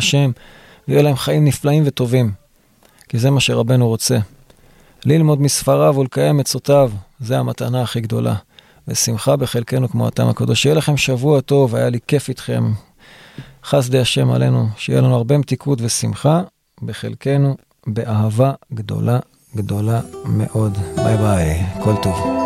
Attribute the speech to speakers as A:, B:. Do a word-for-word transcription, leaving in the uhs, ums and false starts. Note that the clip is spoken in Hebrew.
A: השם, ויהיו להם חיים נפלאים וטובים. כי זה מה שרבנו רוצה. ללמוד מספריו ולקיים עצותיו, זה המתנה הכי גדולה. ושמחה בחלקנו כמו הטעם הקדוש. שיהיה לכם שבוע טוב, היה לי כיף איתכם. חסדי השם עלינו, שיהיה לנו הרבה מתיקות ושמחה בחלקנו, באהבה גדולה, גדולה מאוד. ביי ביי, כל טוב.